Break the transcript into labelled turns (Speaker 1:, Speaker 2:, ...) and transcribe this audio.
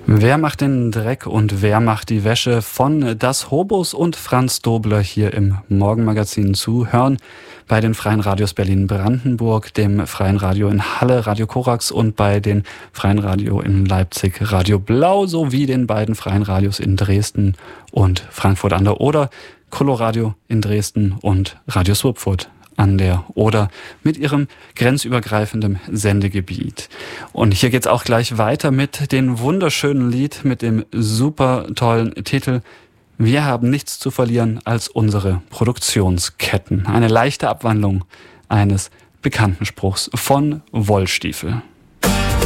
Speaker 1: Wer macht den Dreck und wer macht die Wäsche? Von Das Hobos und Franz Dobler hier im Morgenmagazin zu hören bei den Freien Radios Berlin-Brandenburg, dem Freien Radio in Halle, Radio Korax, und bei den Freien Radio in Leipzig, Radio Blau, sowie den beiden Freien Radios in Dresden und Frankfurt an der Oder, Coloradio in Dresden und Radio Swupfurt an der Oder mit ihrem grenzübergreifenden Sendegebiet. Und hier geht's auch gleich weiter mit dem wunderschönen Lied, mit dem super tollen Titel Wir haben nichts zu verlieren als unsere Produktionsketten. Eine leichte Abwandlung eines bekannten Spruchs von Wollstiefel.